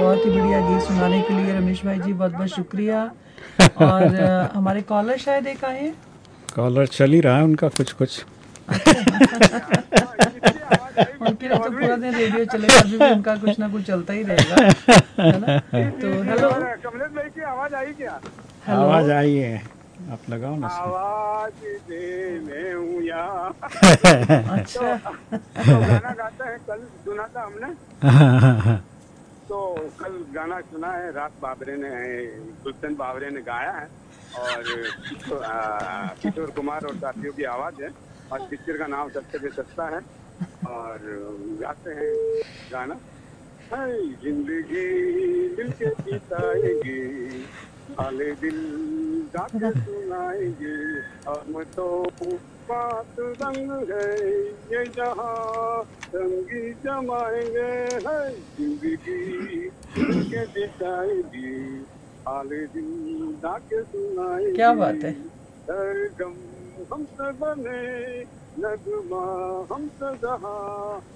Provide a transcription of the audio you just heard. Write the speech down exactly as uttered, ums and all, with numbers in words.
बहुत ही बढ़िया गीत सुनाने के लिए रमेश भाई जी, बहुत बहुत शुक्रिया। और अ, हमारे कॉलर शायद एक आए हैं। कॉलर चल ही रहा है उनका कुछ कुछ। उनके लिए तो पूरा दिन रेडियो चलेगा, अभी भी उनका कुछ ना कुछ चलता ही रहेगा, है ना। तो हेलो कमलेश भाई की आवाज आई क्या? हेलो आवाज आई है, आप लगाओ ना उसमें। आवाज दे मैं हूँ यहाँ। अच्छा। तो, तो गाना गाते हैं, कल सुना था हमने। तो कल गाना सुना है, रात बाबरे ने, गुलशन बाबरे ने गाया है, और किशोर आ, किशोर कुमार और साथियों की आवाज है, और पिक्चर का नाम सस्ते पे सस्ता है। और गाते हैं गाना, है जिंदगी दिल के बिताएंगे, हाले दिल जाके सुनाएंगे, और मैं तो बात रंग है ये जहाँ रंगी जमाएंगे, है जिंदगी दिल के बिताएंगे, हाले दिल जाके सुनाएंगे। क्या बात है। सरगम हम सब बने, नगमा हम सदा,